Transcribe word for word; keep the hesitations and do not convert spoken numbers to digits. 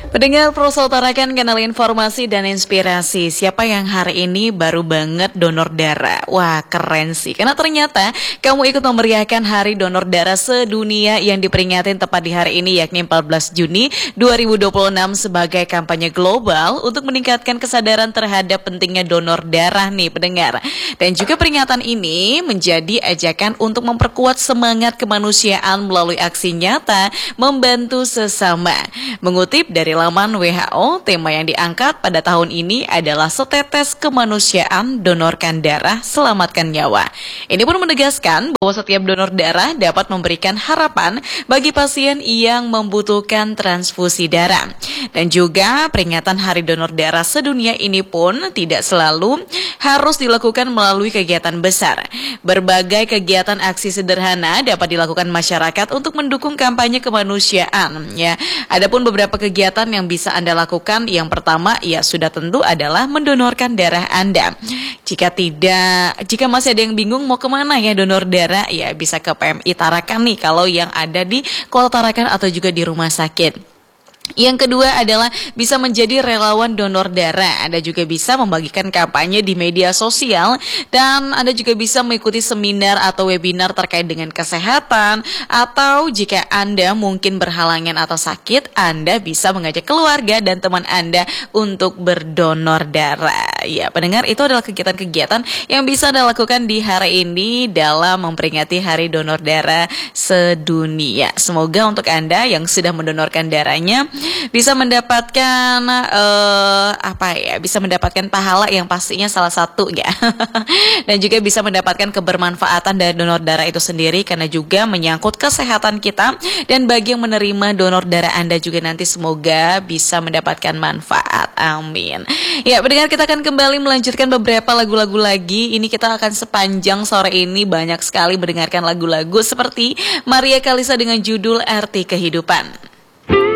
Pendengar Proso utarakan kanal informasi dan inspirasi. Siapa yang hari ini baru banget donor darah? Wah, keren sih. Karena ternyata kamu ikut memeriahkan Hari Donor Darah Sedunia yang diperingatin tepat di hari ini, yakni empat belas Juni dua ribu dua puluh enam sebagai kampanye global untuk meningkatkan kesadaran terhadap pentingnya donor darah nih, pendengar. Dan juga peringatan ini menjadi ajakan untuk memperkuat semangat kemanusiaan melalui aksi nyata membantu sesama. Mengutip dari laman W H O, tema yang diangkat pada tahun ini adalah setetes kemanusiaan, donorkan darah, selamatkan nyawa. Ini pun menegaskan bahwa setiap donor darah dapat memberikan harapan bagi pasien yang membutuhkan transfusi darah. Dan juga peringatan Hari Donor Darah Sedunia ini pun tidak selalu harus dilakukan melalui kegiatan besar. Berbagai kegiatan aksi sederhana dapat dilakukan masyarakat untuk mendukung kampanye kemanusiaan. Ya, adapun beberapa kegiatan yang bisa Anda lakukan, yang pertama ya sudah tentu adalah mendonorkan darah Anda. Jika tidak, jika masih ada yang bingung mau kemana ya donor darah, ya bisa ke P M I Tarakan nih kalau yang ada di Kota Tarakan atau juga di rumah sakit. Yang kedua adalah bisa menjadi relawan donor darah. Anda juga bisa membagikan kampanye di media sosial, dan Anda juga bisa mengikuti seminar atau webinar terkait dengan kesehatan, atau jika Anda mungkin berhalangan atau sakit, Anda bisa mengajak keluarga dan teman Anda untuk berdonor darah. Ya, pendengar, itu adalah kegiatan-kegiatan yang bisa Anda lakukan di hari ini dalam memperingati Hari Donor Darah Sedunia. Semoga untuk Anda yang sudah mendonorkan darahnya bisa mendapatkan uh, apa ya, bisa mendapatkan pahala yang pastinya salah satu ya. Dan juga bisa mendapatkan kebermanfaatan dari donor darah itu sendiri, karena juga menyangkut kesehatan kita. Dan bagi yang menerima donor darah Anda juga nanti semoga bisa mendapatkan manfaat. Amin. Ya, pendengar, kita akan kembali melanjutkan beberapa lagu-lagu lagi. Ini kita akan sepanjang sore ini banyak sekali mendengarkan lagu-lagu seperti Maria Kalisa dengan judul Arti Kehidupan.